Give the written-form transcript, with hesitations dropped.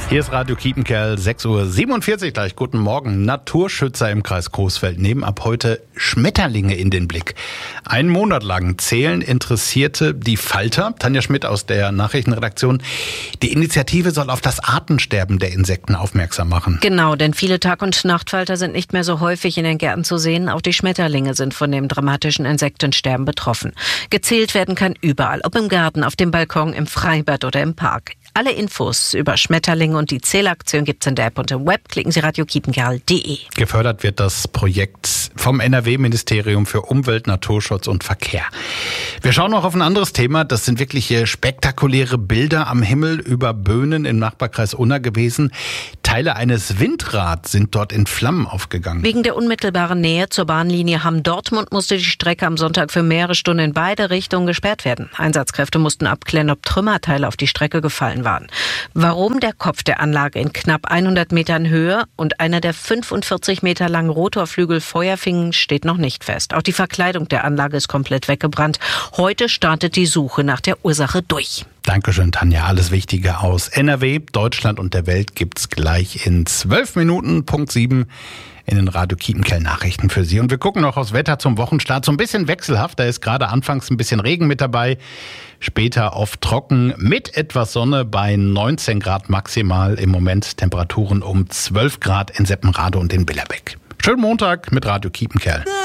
Hier ist Radio Kiepenkerl, 6:47 Uhr gleich. Guten Morgen. Naturschützer im Kreis Coesfeld nehmen ab heute Schmetterlinge in den Blick. Einen Monat lang zählen Interessierte die Falter, Tanja Schmidt aus der Nachrichtenredaktion. Die Initiative soll auf das Artensterben der Insekten aufmerksam machen. Genau, denn viele Tag- und Nachtfalter sind nicht mehr so häufig in den Gärten zu sehen. Auch die Schmetterlinge sind von dem dramatischen Insektensterben betroffen. Gezählt werden kann überall, ob im Garten, auf dem Balkon, im Freibad oder im Park. Alle Infos über Schmetterlinge und die Zählaktion gibt's in der App und im Web. Klicken Sie radiokiepenkerl.de. Gefördert wird das Projekt vom NRW-Ministerium für Umwelt, Naturschutz und Verkehr. Wir schauen noch auf ein anderes Thema. Das sind wirklich spektakuläre Bilder am Himmel über Böhnen im Nachbarkreis Unna gewesen. Teile eines Windrads sind dort in Flammen aufgegangen. Wegen der unmittelbaren Nähe zur Bahnlinie Hamm-Dortmund musste die Strecke am Sonntag für mehrere Stunden in beide Richtungen gesperrt werden. Einsatzkräfte mussten abklären, ob Trümmerteile auf die Strecke gefallen waren. Warum der Kopf der Anlage in knapp 100 Metern Höhe und einer der 45 Meter langen Rotorflügel Feuer fingen, steht noch nicht fest. Auch die Verkleidung der Anlage ist komplett weggebrannt. Heute startet die Suche nach der Ursache durch. Dankeschön, Tanja. Alles Wichtige aus NRW, Deutschland und der Welt gibt's gleich in 12 Minuten, Punkt 7 in den Radio Kiepenkerl Nachrichten für Sie. Und wir gucken noch aufs Wetter zum Wochenstart. So ein bisschen wechselhaft. Da ist gerade anfangs ein bisschen Regen mit dabei. Später oft trocken mit etwas Sonne bei 19 Grad maximal. Im Moment Temperaturen um 12 Grad in Seppenrade und in Billerbeck. Schönen Montag mit Radio Kiepenkerl.